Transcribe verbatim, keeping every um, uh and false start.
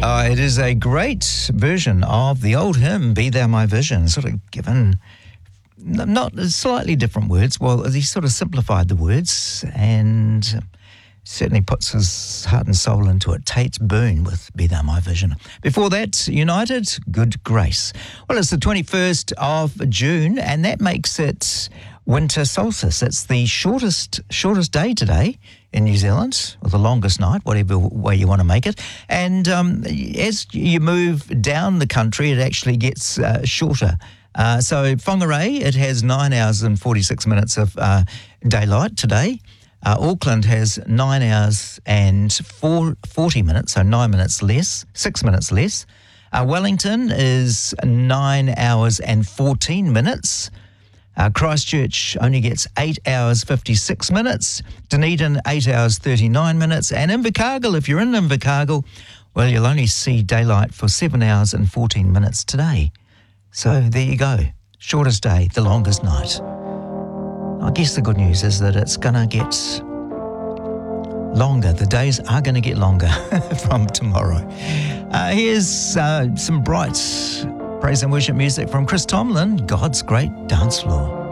Uh, it is a great version of the old hymn, Be Thou My Vision, sort of given not slightly different words. Well, he sort of simplified the words and certainly puts his heart and soul into it. Tate Boone with Be Thou My Vision. Before that, United, Good Grace. Well, it's the twenty-first of June, and that makes it winter solstice. It's the shortest shortest day today in New Zealand, or the longest night, whatever way you want to make it. And um, as you move down the country, it actually gets uh, shorter. Uh, so Whangarei, it has nine hours and forty-six minutes of uh, daylight today. Uh, Auckland has nine hours and four, forty minutes, so nine minutes less, six minutes less. Uh, Wellington is nine hours and fourteen minutes. Uh, Christchurch only gets eight hours fifty-six minutes. Dunedin, eight hours thirty-nine minutes. And Invercargill, if you're in Invercargill, well, you'll only see daylight for seven hours and fourteen minutes today. So there you go. Shortest day, the longest night. I guess the good news is that it's going to get longer. The days are going to get longer from tomorrow. Uh, here's uh, some bright praise and worship music from Chris Tomlin, God's Great Dance Floor.